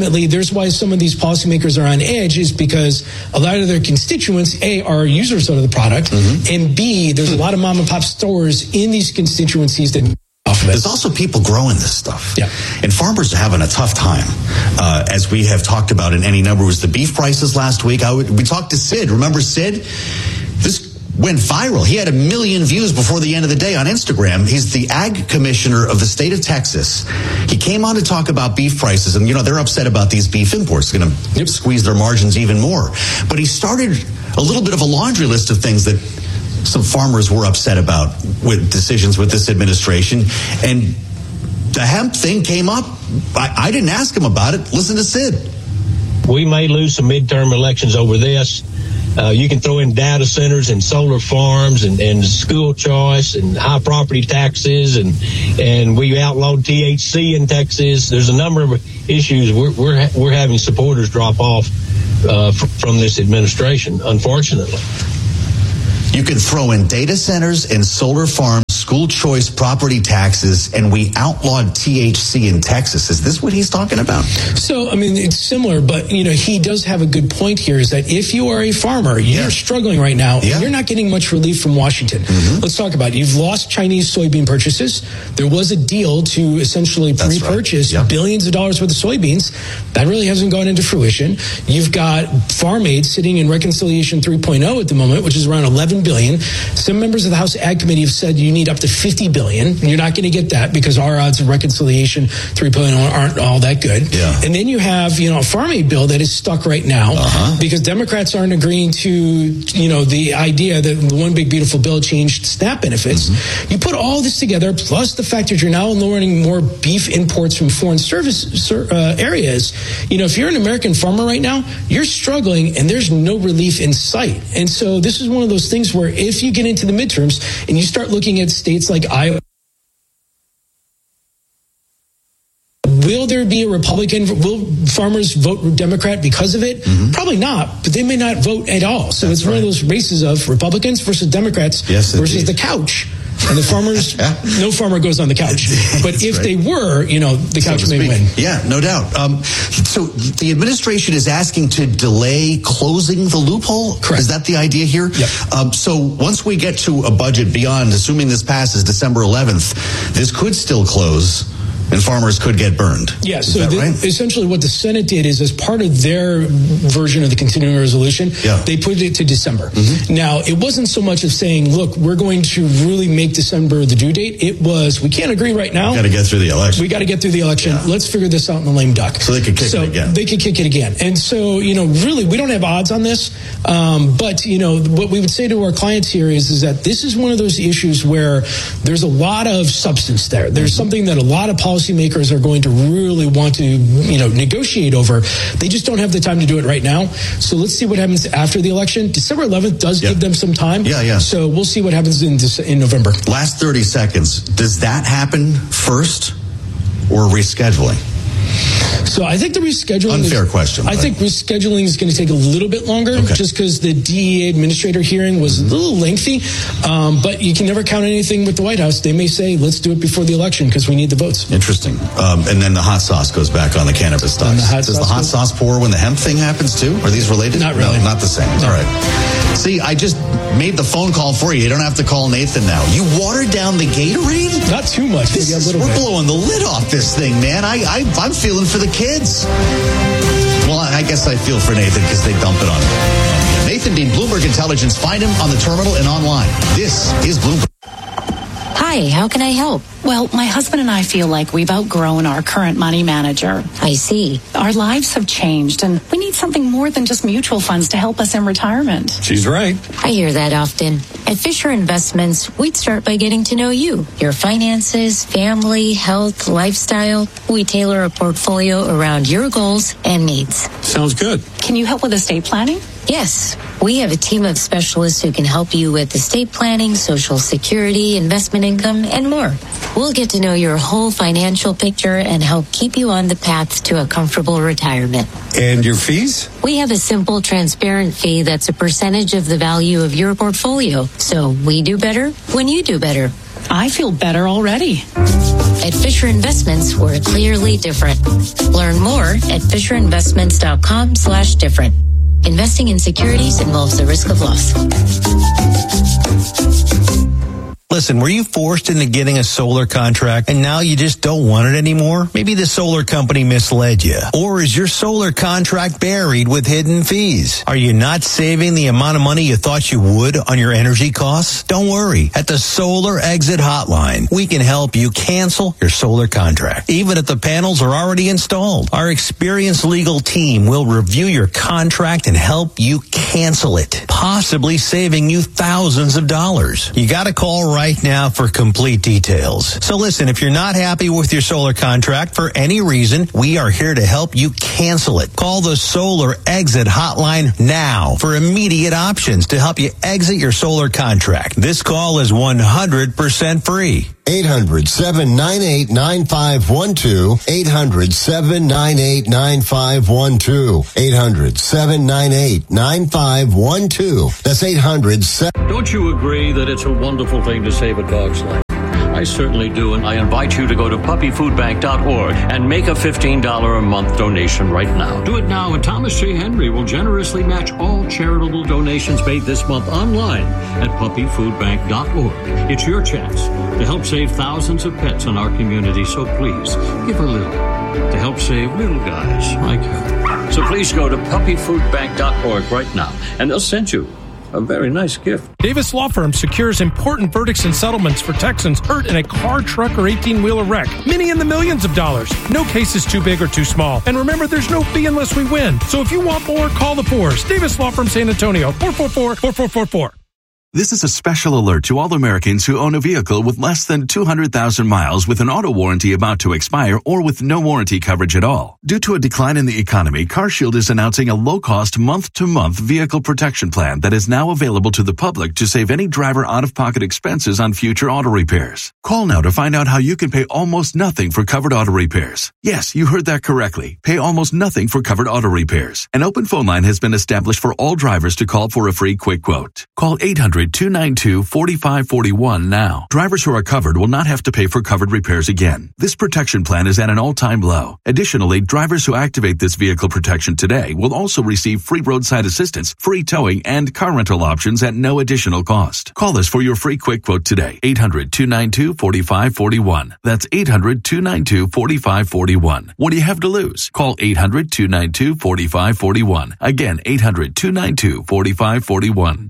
here's why some of these policymakers are on edge is because a lot of their constituents, A, are users of the product, mm-hmm. and B, there's mm-hmm. a lot of mom and pop stores in these constituencies that off of it. There's also people growing this stuff. Yeah. And farmers are having a tough time. Uh, as we have talked about in any number, was the beef prices last week. I would, we talked to Sid. Remember Sid? This went viral. He had a million views before the end of the day on Instagram. He's the ag commissioner of the state of Texas. He came on to talk about beef prices, and, you know, they're upset about these beef imports. It's going to yep. squeeze their margins even more. But he started a little bit of a laundry list of things that some farmers were upset about with decisions with this administration. And the hemp thing came up. I, I didn't ask him about it. Listen to Sid. We may lose some midterm elections over this. Uh, you can throw in data centers and solar farms and, and school choice and high property taxes, and and we outlawed T H C in Texas. There's a number of issues. We're we're, we're having supporters drop off uh, f- from this administration, unfortunately. You can throw in data centers and solar farms, school choice property taxes, and we outlawed T H C in Texas. Is this what he's talking about? So, I mean, it's similar, but, you know, he does have a good point here, is that if you are a farmer, you're yeah. struggling right now, yeah. and you're not getting much relief from Washington. Mm-hmm. Let's talk about it. You've lost Chinese soybean purchases. There was a deal to essentially That's pre-purchase right. yeah. billions of dollars worth of soybeans. That really hasn't gone into fruition. You've got Farm Aid sitting in Reconciliation three point oh at the moment, which is around eleven billion. Some members of the House Ag Committee have said you need up to fifty billion. You're not going to get that because our odds of Reconciliation three point oh aren't all that good. Yeah. And then you have, you know, a Farm Aid bill that is stuck right now uh-huh. because Democrats aren't agreeing to, you know, the idea that the one big beautiful bill changed SNAP benefits. Mm-hmm. You put all this together, plus the fact that you're now lowering more beef imports from foreign service uh, areas. You know, if you're an American farmer right now, you're struggling and there's no relief in sight. And so this is one of those things where if you get into the midterms and you start looking at states like Iowa, will there be a Republican? Will farmers vote Democrat because of it? Mm-hmm. Probably not, but they may not vote at all. So That's it's right. one of those races of Republicans versus Democrats yes, versus indeed. the couch. And the farmers, no farmer goes on the couch. But if right. they were, you know, the couch so may win. Yeah, no doubt. Um, so the administration is asking to delay closing the loophole? Correct. Is that the idea here? Yep. Um, so once we get to a budget beyond, assuming this passes December eleventh, this could still close. And farmers could get burned. Yeah, Is so that the, right? essentially what the Senate did is, as part of their version of the continuing resolution, yeah. they put it to December. Mm-hmm. Now, it wasn't so much of saying, look, we're going to really make December the due date. It was, we can't agree right now. We got to get through the election. We got to get through the election. Yeah. Let's figure this out in the lame duck. So they could kick so it again. They could kick it again. And so, you know, really, we don't have odds on this. Um, but, you know, what we would say to our clients here is, is that this is one of those issues where there's a lot of substance there. There's mm-hmm. something that a lot of policymakers are going to really want to, you know, negotiate over. They just don't have the time to do it right now. So let's see what happens after the election. December eleventh does yeah. give them some time. Yeah, yeah. So we'll see what happens in in November. Last thirty seconds. Does that happen first or rescheduling? So I think the rescheduling... Unfair is, question. I but. think rescheduling is going to take a little bit longer okay. just because the D E A administrator hearing was mm-hmm. a little lengthy. Um, but you can never count anything with the White House. They may say, let's do it before the election because we need the votes. Interesting. Um, and then the hot sauce goes back on the cannabis stocks. The Does the hot goes? sauce pour when the hemp thing happens too? Are these related? Not really. No, not the same. No. All right. See, I just made the phone call for you. You don't have to call Nathan now. You watered down the Gatorade? Not too much. This maybe a is, little we're bit. blowing the lid off this thing, man. I, I, I'm feeling for the kids. Well, I guess I feel for Nathan because they dump it on him. Nathan Dean, Bloomberg Intelligence. Find him on the terminal and online. This is Bloomberg. Hi, how can I help? Well, my husband and I feel like we've outgrown our current money manager. I see. Our lives have changed, and we need something more than just mutual funds to help us in retirement. She's right. I hear that often. At Fisher Investments, we'd start by getting to know you, your finances, family, health, lifestyle. We tailor a portfolio around your goals and needs. Sounds good. Can you help with estate planning? Yes, we have a team of specialists who can help you with estate planning, Social Security, investment income, and more. We'll get to know your whole financial picture and help keep you on the path to a comfortable retirement. And your fees? We have a simple, transparent fee that's a percentage of the value of your portfolio. So we do better when you do better. I feel better already. At Fisher Investments, we're clearly different. Learn more at FisherInvestments.com slash different. Investing in securities involves the risk of loss. Listen, were you forced into getting a solar contract and now you just don't want it anymore? Maybe the solar company misled you. Or is your solar contract buried with hidden fees? Are you not saving the amount of money you thought you would on your energy costs? Don't worry. At the Solar Exit Hotline, we can help you cancel your solar contract, even if the panels are already installed. Our experienced legal team will review your contract and help you cancel it, possibly saving you thousands of dollars. You got to call right now for complete details. So listen, if you're not happy with your solar contract for any reason, we are here to help you cancel it. Call the Solar Exit Hotline now for immediate options to help you exit your solar contract. This call is one hundred percent free. eight hundred, seven nine eight, nine five one two. eight hundred, seven nine eight, nine five one two. eight hundred, seven nine eight, nine five one two. That's eight hundred, seven Don't you agree that it's a wonderful thing to save a dog's life? I certainly do, and I invite you to go to puppy food bank dot org and make a fifteen dollars a month donation right now. Do it now, and Thomas J. Henry will generously match all charitable donations made this month online at puppy food bank dot org. It's your chance to help save thousands of pets in our community, so please give a little to help save little guys like her. So please go to puppy food bank dot org right now, and they'll send you a very nice gift. Davis Law Firm secures important verdicts and settlements for Texans hurt in a car, truck, or eighteen-wheeler wreck. Many in the millions of dollars. No case is too big or too small. And remember, there's no fee unless we win. So if you want more, call the fours. Davis Law Firm San Antonio, four four four, four four four four. This is a special alert to all Americans who own a vehicle with less than two hundred thousand miles with an auto warranty about to expire or with no warranty coverage at all. Due to a decline in the economy, CarShield is announcing a low-cost month-to-month vehicle protection plan that is now available to the public to save any driver out-of-pocket expenses on future auto repairs. Call now to find out how you can pay almost nothing for covered auto repairs. Yes, you heard that correctly. Pay almost nothing for covered auto repairs. An open phone line has been established for all drivers to call for a free quick quote. Call eight hundred, two nine two, four five four one now. Drivers who are covered will not have to pay for covered repairs again. This protection plan is at an all-time low. Additionally, drivers who activate this vehicle protection today will also receive free roadside assistance, free towing, and car rental options at no additional cost. Call us for your free quick quote today. eight hundred, two nine two, four five four one. That's eight hundred, two nine two, four five four one. What do you have to lose? Call eight hundred, two nine two, four five four one. Again, eight hundred, two nine two, four five four one.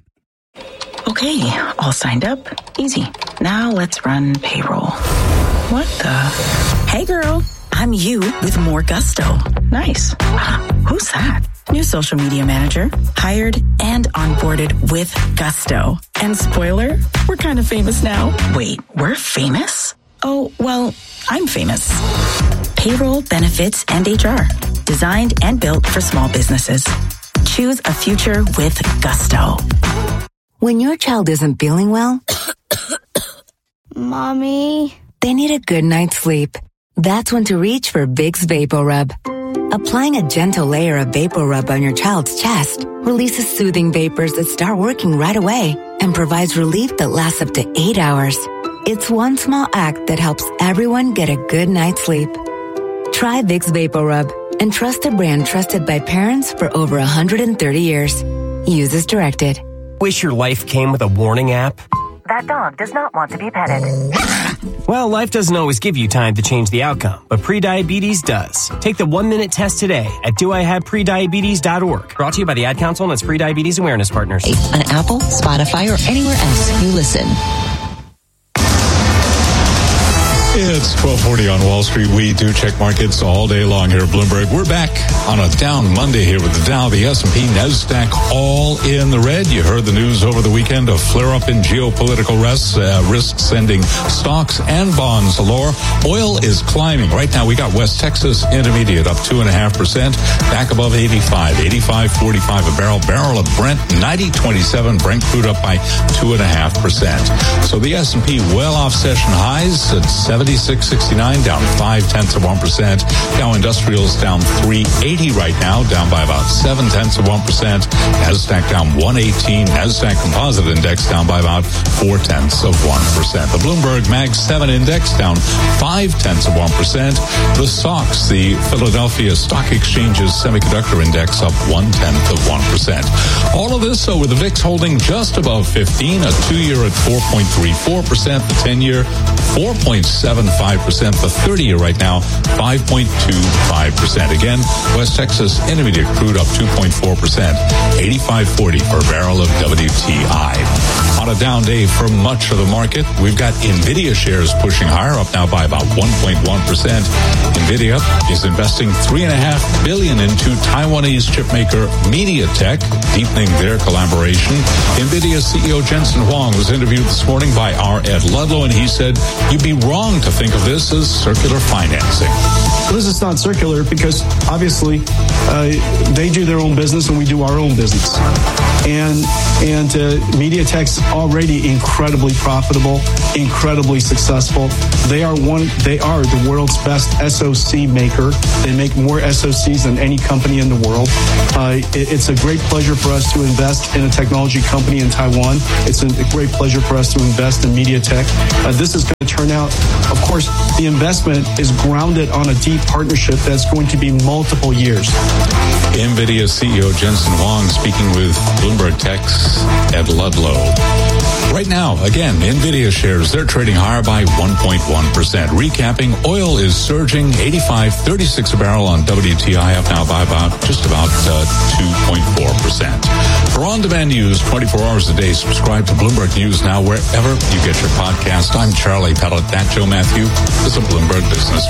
Okay, all signed up. Easy. Now let's run payroll. What the? Hey girl, I'm you with more gusto. Nice. Ah, who's that? New social media manager. Hired and onboarded with gusto. And spoiler, we're kind of famous now. Wait, we're famous? Oh, well, I'm famous. Payroll, benefits, and H R. Designed and built for small businesses. Choose a future with gusto. When your child isn't feeling well, Mommy, they need a good night's sleep. That's when to reach for Vicks VapoRub. Applying a gentle layer of VapoRub on your child's chest releases soothing vapors that start working right away and provides relief that lasts up to eight hours. It's one small act that helps everyone get a good night's sleep. Try Vicks VapoRub and trust a brand trusted by parents for over one hundred thirty years. Use as directed. Wish your life came with a warning app? That dog does not want to be petted. Well, life doesn't always give you time to change the outcome, but prediabetes does. Take the one-minute test today at do I have prediabetes dot org. Brought to you by the Ad Council and its Prediabetes Awareness Partners. On Apple, Spotify, or anywhere else you listen. It's twelve forty on Wall Street. We do check markets all day long here at Bloomberg. We're back on a down Monday here with the Dow, the S and P, NASDAQ, all in the red. You heard the news over the weekend of flare-up in geopolitical risks, uh, risks sending stocks and bonds lower. Oil is climbing. Right now, we got West Texas Intermediate up two point five percent, back above eighty-five, eighty-five forty-five a barrel. Barrel of Brent, ninety twenty-seven. Brent crude up by two point five percent. So the S and P well off session highs at seventy-six sixty-nine, down five tenths of one percent. Dow Industrials down three eighty right now, down by about seven tenths of one percent. NASDAQ down one eighteen. NASDAQ Composite Index down by about four tenths of one percent. The Bloomberg Mag seven Index down five tenths of one percent. The S O X, the Philadelphia Stock Exchange's Semiconductor Index, up one tenth of one percent. All of this, so with the V I X holding just above fifteen, a two-year at four point three four percent, the ten-year four point seven five percent, the thirty-year right now five point two five percent. Again, West Texas Intermediate crude up two point four percent, eighty-five forty per barrel of W T I. On a down day for much of the market, we've got NVIDIA shares pushing higher, up now by about one point one percent. NVIDIA is investing three point five billion dollars into Taiwanese chipmaker MediaTek, deepening their collaboration. NVIDIA C E O Jensen Huang was interviewed this morning by our Ed Ludlow, and he said, you'd be wrong to think of this as circular financing. Well, this is not circular because obviously uh, they do their own business and we do our own business. And and uh, MediaTek's already incredibly profitable, incredibly successful. They are one. They are the world's best S O C maker. They make more S O Cs than any company in the world. Uh, it, it's a great pleasure for us to invest in a technology company in Taiwan. It's a, a great pleasure for us to invest in MediaTek. Uh, this is going to turn out. Of course, the investment is grounded on a deep partnership that's going to be multiple years. NVIDIA C E O Jensen Huang speaking with Bloomberg Tech's Ed Ludlow. Right now, again, NVIDIA shares, they're trading higher by one point one percent. Recapping, oil is surging, eighty-five thirty-six a barrel on W T I, up now by about just about uh, two point four percent. For on-demand news, twenty-four hours a day, subscribe to Bloomberg News now wherever you get your podcast. I'm Charlie Pellet. That Joe Matthew is a Bloomberg Business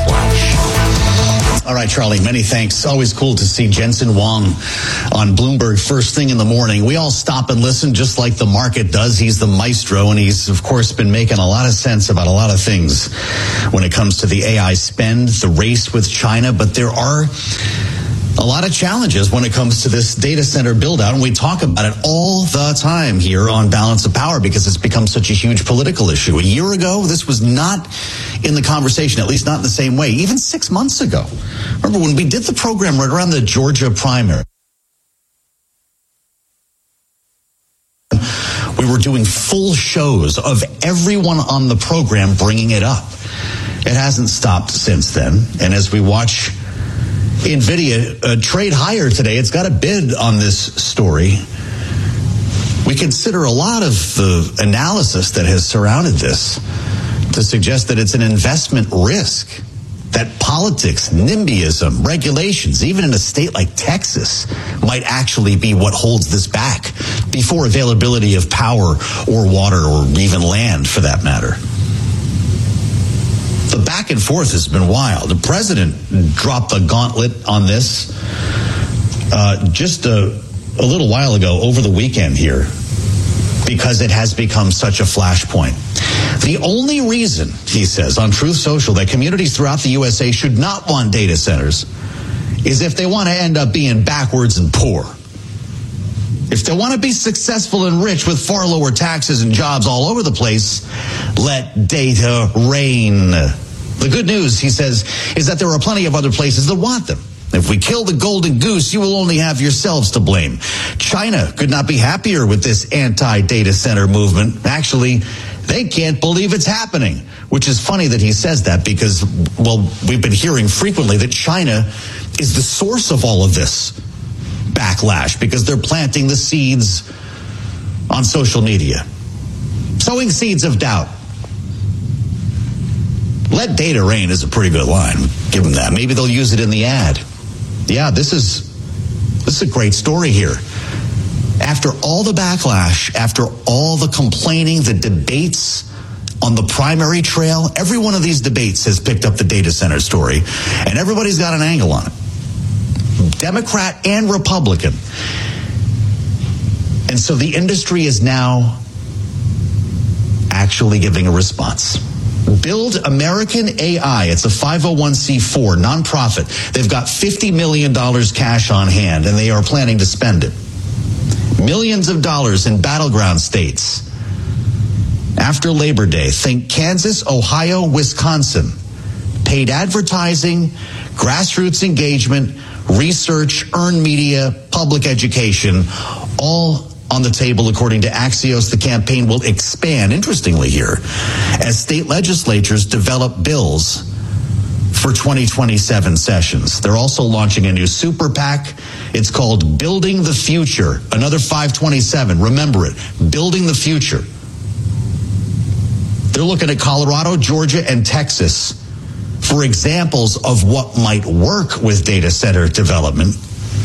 Flash. All right, Charlie, many thanks. Always cool to see Jensen Huang on Bloomberg first thing in the morning. We all stop and listen just like the market does. He's the maestro, and he's, of course, been making a lot of sense about a lot of things when it comes to the A I spend, the race with China. But there are a lot of challenges when it comes to this data center build out, and we talk about it all the time here on Balance of Power because it's become such a huge political issue. A year ago, this was not in the conversation, at least not in the same way. Even six months ago. Remember when we did the program right around the Georgia primary, we were doing full shows of everyone on the program bringing it up. It hasn't stopped since then, and as we watch NVIDIA uh, trade higher today, it's got a bid on this story. We consider a lot of the analysis that has surrounded this to suggest that it's an investment risk, that politics, NIMBYism, regulations, even in a state like Texas, might actually be what holds this back before availability of power or water or even land for that matter. The back and forth has been wild. The president dropped the gauntlet on this uh, just a, a little while ago over the weekend here because it has become such a flashpoint. The only reason, he says, on Truth Social that communities throughout the U S A should not want data centers is if they want to end up being backwards and poor. If they want to be successful and rich with far lower taxes and jobs all over the place, let data reign. The good news, he says, is that there are plenty of other places that want them. If we kill the golden goose, you will only have yourselves to blame. China could not be happier with this anti-data center movement. Actually, they can't believe it's happening, which is funny that he says that because, well, we've been hearing frequently that China is the source of all of this backlash because they're planting the seeds on social media, sowing seeds of doubt. Let data reign is a pretty good line. Give them that. Maybe they'll use it in the ad. Yeah, this is this is a great story here. After all the backlash, after all the complaining, the debates on the primary trail, every one of these debates has picked up the data center story, and everybody's got an angle on it, Democrat and Republican. And so the industry is now actually giving a response. Build American A I. It's a five oh one c four nonprofit. They've got fifty million dollars cash on hand, and they are planning to spend it. Millions of dollars in battleground states. After Labor Day, think Kansas, Ohio, Wisconsin. Paid advertising, grassroots engagement, research, earned media, public education, all on the table, according to Axios. The campaign will expand, interestingly here, as state legislatures develop bills for twenty twenty-seven sessions. They're also launching a new super PAC. It's called Building the Future. Another five twenty-seven. Remember it. Building the Future. They're looking at Colorado, Georgia, and Texas for examples of what might work with data center development.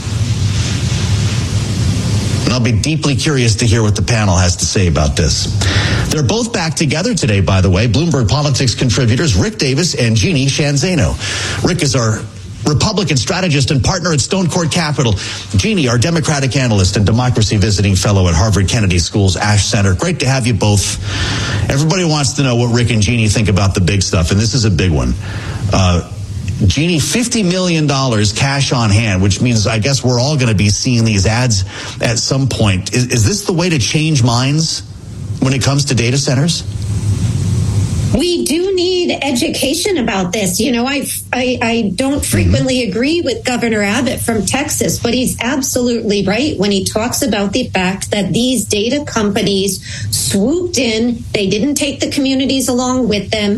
And I'll be deeply curious to hear what the panel has to say about this. They're both back together today, by the way. Bloomberg Politics contributors Rick Davis and Jeannie Shanzano. Rick is our Republican strategist and partner at Stone Court Capital. Jeannie, our Democratic analyst and democracy visiting fellow at Harvard Kennedy School's Ash Center. Great to have you both. Everybody wants to know what Rick and Jeannie think about the big stuff, and this is a big one. Uh, Jeannie, fifty million dollars cash on hand, which means I guess we're all going to be seeing these ads at some point. Is, is this the way to change minds when it comes to data centers? We do need education about this. You know, I, I, I don't frequently mm-hmm. agree with Governor Abbott from Texas, but he's absolutely right when he talks about the fact that these data companies swooped in. They didn't take the communities along with them.